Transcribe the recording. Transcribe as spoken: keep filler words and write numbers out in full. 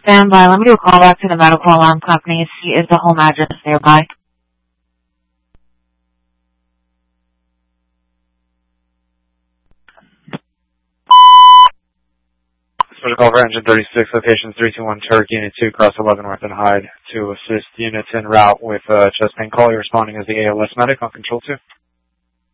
Stand by. Let me do a call back to the medical alarm company and see if the home address is nearby. Special call for engine thirty-six, location three two one Turk, Unit two, cross Leavenworth and Hyde. To assist units en route with uh, chest pain call, you're responding as the A L S medic on control two.